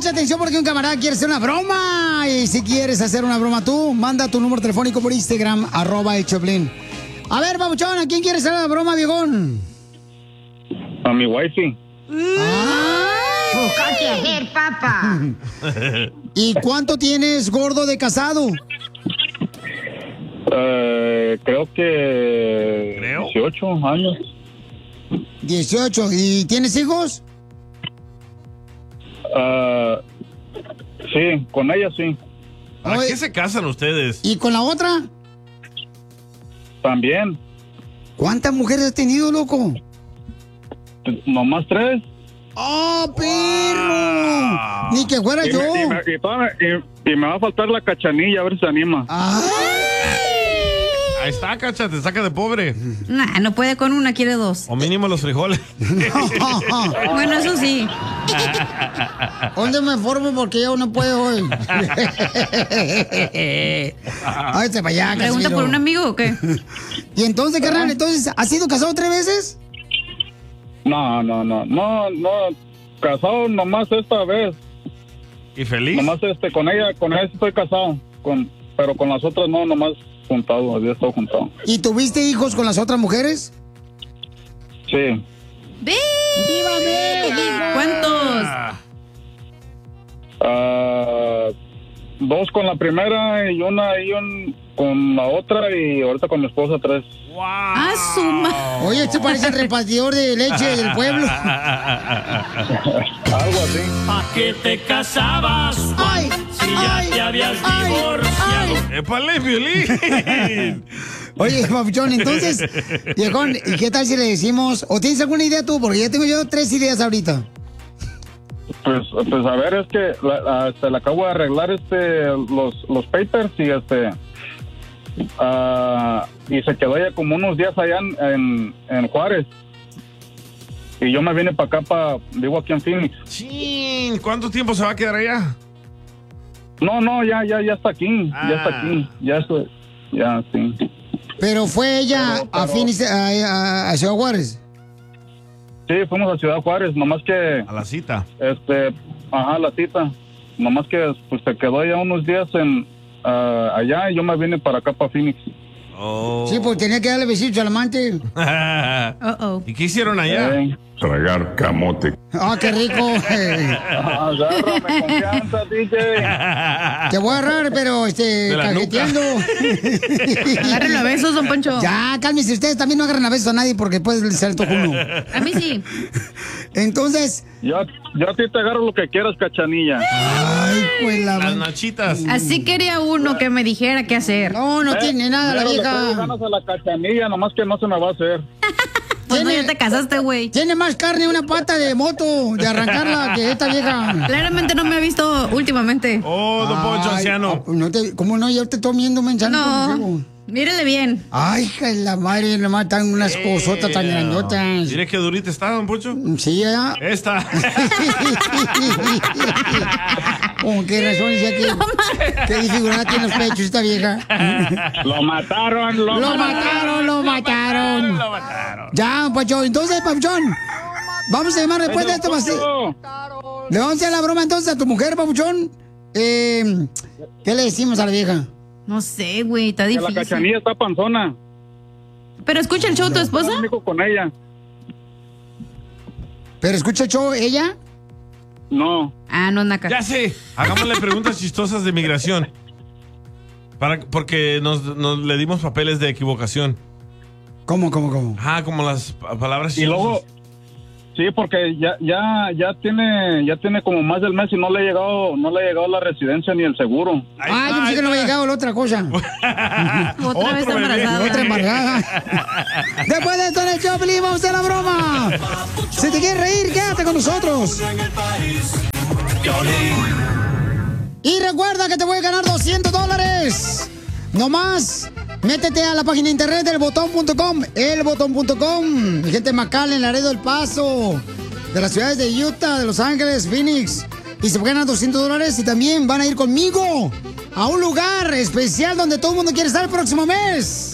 mucha atención porque un camarada quiere hacer una broma. Y si quieres hacer una broma tú, manda tu número telefónico por Instagram, @el Choplin. A ver, babuchón, ¿a quién quiere hacer la broma, viejón? A mi wifey. Busca qué hacer, papá. ¿Y cuánto tienes, gordo, de casado? Creo que 18 años. 18. ¿Y tienes hijos? Sí, con ella sí. ¿Para qué se casan ustedes? ¿Y con la otra? También. ¿Cuántas mujeres has tenido, loco? Nomás 3. ¡Oh, perro! Ni que fuera yo. Y me va a faltar la Cachanilla, a ver si se anima. Ahí está, Cacha, te saca de pobre. Nah, no puede con una, quiere 2. O mínimo los frijoles. Bueno, eso sí. ¿Dónde me formo? Porque yo no puedo hoy. Ay, para allá, ¿Pregunta por un amigo o qué? Y entonces, carnal, ¿has sido casado 3 veces? No. Casado nomás esta vez. ¿Y feliz? Nomás con ella sí estoy casado. Pero con las otras no, nomás juntado, había estado juntado. ¿Y tuviste hijos con las otras mujeres? Sí. ¡Viva México! ¿Cuántos? 2 con la primera y con la otra y ahorita con mi esposa 3. ¡Ah, suma! Oye, este parece el repartidor de leche del pueblo. Algo así. ¿Pa' qué te casabas, Juan, si ya te habías divorciado? ¡Épale, Violín! Oye, papuchón, entonces, viejón, ¿y qué tal si le decimos, o tienes alguna idea tú? Porque ya tengo yo 3 ideas ahorita. Pues a ver, es que le acabo de arreglar los papers y se quedó ella como unos días allá en Juárez. Y yo me vine para acá, vivo aquí en Phoenix. Chin, ¿cuánto tiempo se va a quedar allá? No, ya está aquí, ya sí. Pero fue ella a Phoenix, a Ciudad Juárez. Sí, fuimos a Ciudad Juárez, nomás que... A la cita. La cita. Nomás que pues se quedó ya unos días allá y yo me vine para acá, para Phoenix. Oh. Sí, pues tenía que darle besitos al amante. ¿Y qué hicieron allá? Tragar camote. ¡Ah, qué rico! Agárrame confianza, DJ. Te voy a agarrar, pero cajeteando. Agárrenlo a besos, don Poncho. Ya, cálmense ustedes, también no agarren a besos a nadie porque después les sale todo uno. A mí sí. Entonces... Yo a ti te agarro lo que quieras, Cachanilla. Ay, pues las nachitas. Así quería uno que me dijera qué hacer. No tiene nada la vieja. Le ganas a la Cachanilla, nomás que no se me va a hacer. Pues no, ya te casaste, güey. Tiene más carne una pata de moto de arrancarla que esta vieja. Claramente no me ha visto últimamente. Oh, don Poncho anciano. ¿Cómo no? Yo te estoy viendo, mensaje. No, mírele bien. Ay, hija de la madre, nomás están unas cosotas tan grandotas. ¿Mire qué durita está, don Poncho? Sí, ya. Esta. ¿Con qué razón decía que disfigurada tiene los pechos esta vieja? Lo mataron. Ya, Papuchón. Entonces, Papuchón, vamos a llamar después de esto. Le vamos a hacer la broma entonces a tu mujer, Papuchón. ¿Qué le decimos a la vieja? No sé, güey, está difícil. La Cachanilla está panzona. ¿Pero escucha el show tu esposa? Con ella. ¿Pero escucha el show ella? No. No, Naca. Ya sé. Hagámosle preguntas chistosas de migración. Porque nos le dimos papeles de equivocación. ¿Cómo? Como las palabras chistosas. Y luego, sí, porque ya tiene como más del mes y no le ha llegado la residencia ni el seguro. Yo pensé que no me ha llegado la otra cosa. Otra vez embarazada. Otra embargada. Después de esto en el Choplin, vamos a hacer la broma. Si te quieres reír, quédate con nosotros. Y recuerda que te voy a ganar $200. No más. Métete a la página de internet elbotón.com. Elbotón.com. Mi gente de McAllen, Laredo, El Paso, de las ciudades de Utah, de Los Ángeles, Phoenix. Y se ganan $200 y también van a ir conmigo a un lugar especial donde todo el mundo quiere estar el próximo mes.